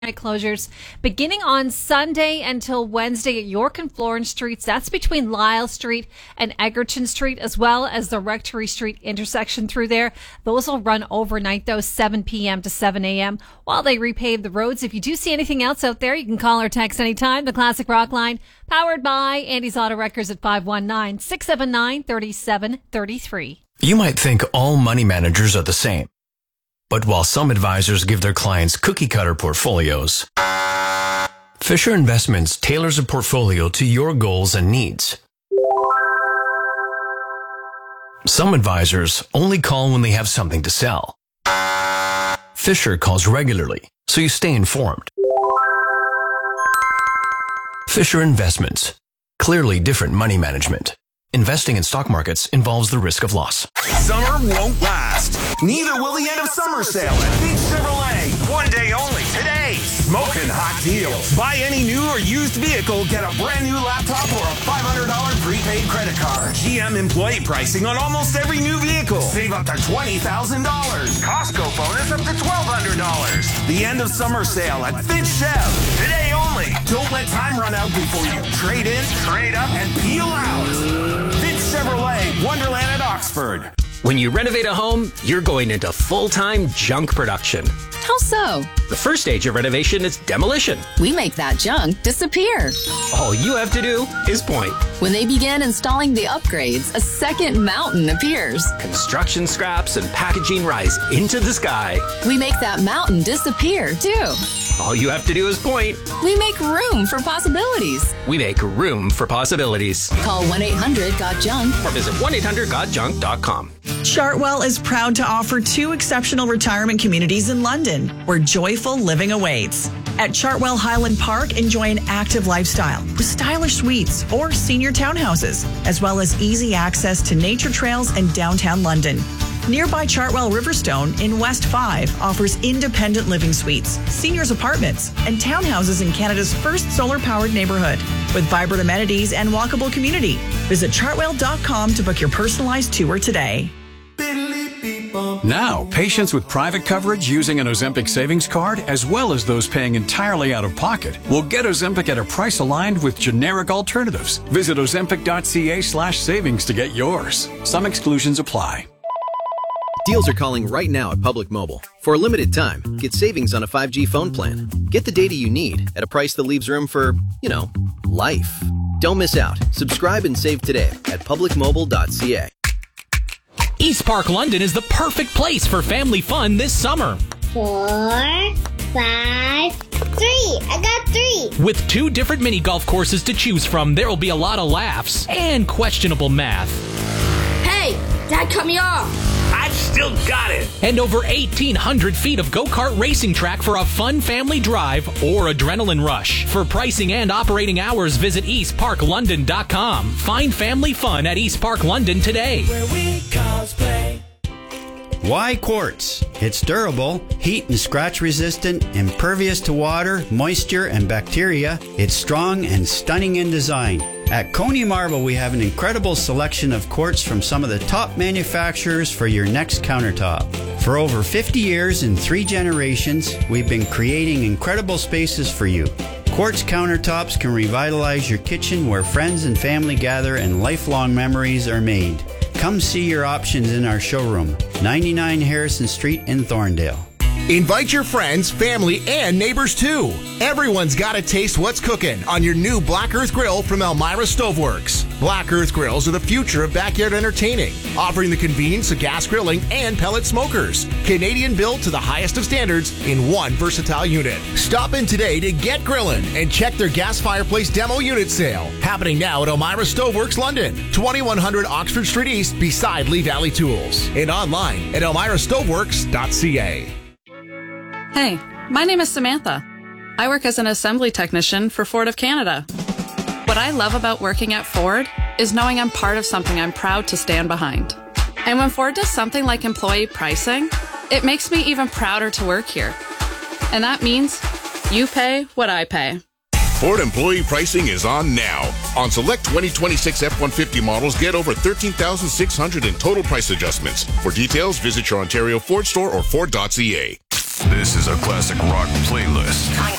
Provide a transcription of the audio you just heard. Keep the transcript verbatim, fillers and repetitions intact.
Night closures beginning on Sunday until Wednesday at York and Florence Streets. That's between Lyle Street and Egerton Street, as well as the Rectory Street intersection through there. Those will run overnight, though, seven p.m. to seven a.m. while they repave the roads. If you do see anything else out there, you can call or text anytime. The Classic Rock Line, powered by Andy's Auto Records at five one nine, six seven nine, three seven three three. You might think all money managers are the same. But while some advisors give their clients cookie-cutter portfolios, Fisher Investments tailors a portfolio to your goals and needs. Some advisors only call when they have something to sell. Fisher calls regularly, so you stay informed. Fisher Investments. Clearly different money management. Investing in stock markets involves the risk of loss. Summer won't last. Neither will the end of summer sale at Beach Chevrolet. One day only, today. Smoking hot deals. Buy any new or used vehicle, get a brand new laptop or a five hundred dollars prepaid credit card. G M employee pricing on almost every new vehicle. Save up to twenty thousand dollars. Costco bonus up to twelve hundred dollars. The end of summer sale at Finch Chev. Today only. Don't let time run out before you trade in, trade up, and peel out. Finch Chevrolet, Wonderland at Oxford. When you renovate a home, you're going into full-time junk production. How so? The first stage of renovation is demolition. We make that junk disappear. All you have to do is point. When they begin installing the upgrades, a second mountain appears. Construction scraps and packaging rise into the sky. We make that mountain disappear, too. All you have to do is point. We make room for possibilities. We make room for possibilities. Call one eight hundred got junk or visit one eight hundred got junk dot com. Chartwell is proud to offer two exceptional retirement communities in London where joyful living awaits. At Chartwell Highland Park, enjoy an active lifestyle with stylish suites or senior townhouses, as well as easy access to nature trails and downtown London. Nearby Chartwell Riverstone in West five offers independent living suites, seniors apartments, and townhouses in Canada's first solar-powered neighborhood with vibrant amenities and walkable community. Visit chartwell dot com to book your personalized tour today. Now, patients with private coverage using an Ozempic savings card, as well as those paying entirely out of pocket, will get Ozempic at a price aligned with generic alternatives. Visit ozempic dot c a slash savings to get yours. Some exclusions apply. Deals are calling right now at Public Mobile. For a limited time, get savings on a five G phone plan. Get the data you need at a price that leaves room for, you know, life. Don't miss out. Subscribe and save today at public mobile dot c a. East Park London is the perfect place for family fun this summer. Four, five, three. I got three. With two different mini golf courses to choose from, there will be a lot of laughs and questionable math. Hey, Dad cut me off. I've still got it. And over eighteen hundred feet of go-kart racing track for a fun family drive or adrenaline rush. For pricing and operating hours, visit east park london dot com. Find family fun at East Park London today. Where we cosplay. Why quartz? It's durable, heat and scratch resistant, impervious to water, moisture, and bacteria. It's strong and stunning in design. At Coney Marble, we have an incredible selection of quartz from some of the top manufacturers for your next countertop. For over fifty years and three generations, we've been creating incredible spaces for you. Quartz countertops can revitalize your kitchen where friends and family gather and lifelong memories are made. Come see your options in our showroom, ninety-nine Harrison Street in Thorndale. Invite your friends, family, and neighbors too. Everyone's got to taste what's cooking on your new Black Earth Grill from Elmira Stoveworks. Black Earth Grills are the future of backyard entertaining, offering the convenience of gas grilling and pellet smokers. Canadian built to the highest of standards in one versatile unit. Stop in today to get grilling and check their gas fireplace demo unit sale. Happening now at Elmira Stoveworks London, twenty-one hundred Oxford Street East beside Lee Valley Tools. And online at elmira stoveworks dot c a. Hey, my name is Samantha. I work as an assembly technician for Ford of Canada. What I love about working at Ford is knowing I'm part of something I'm proud to stand behind. And when Ford does something like employee pricing, it makes me even prouder to work here. And that means you pay what I pay. Ford employee pricing is on now. On select twenty twenty-six F one fifty models, get over thirteen thousand six hundred dollars in total price adjustments. For details, visit your Ontario Ford store or Ford dot c a. This is a classic rock playlist.